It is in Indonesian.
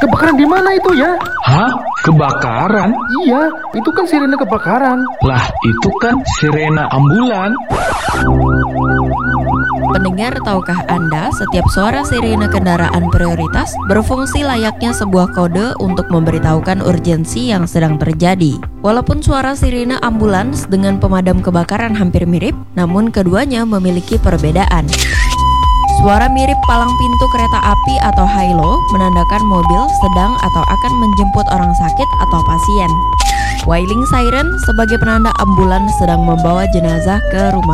Kebakaran di mana itu ya? Hah? Kebakaran? Iya, itu kan sirene kebakaran. Lah, itu kan sirena ambulan. Pendengar, tahukah Anda, setiap suara sirene kendaraan prioritas berfungsi layaknya sebuah kode untuk memberitahukan urgensi yang sedang terjadi. Walaupun suara sirene ambulans dengan pemadam kebakaran hampir mirip, namun keduanya memiliki perbedaan. Suara mirip palang pintu kereta api atau halo menandakan mobil sedang atau akan menjemput orang sakit atau pasien. Wailing siren sebagai penanda ambulans sedang membawa jenazah ke rumah